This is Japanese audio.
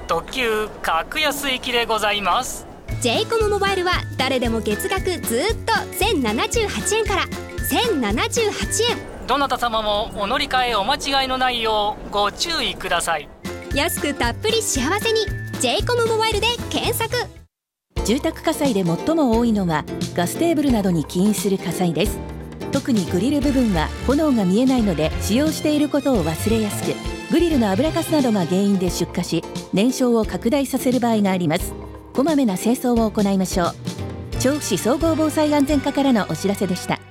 特急格安行きでございます。 j コムモバイルは誰でも月額ずっと1078円から1078円。 どなた様もお乗り換えお間違いのないようご注意ください。 安くたっぷり幸せに j コムモバイルで検索。 住宅火災で最も多いのはガステーブルなどに起因する火災です。特にグリル部分は炎が見えないので使用していることを忘れやすく、グリルの油かすなどが原因で出火し燃焼を拡大させる場合があります。こまめな清掃を行いましょう。調布市総合防災安全課からのお知らせでした。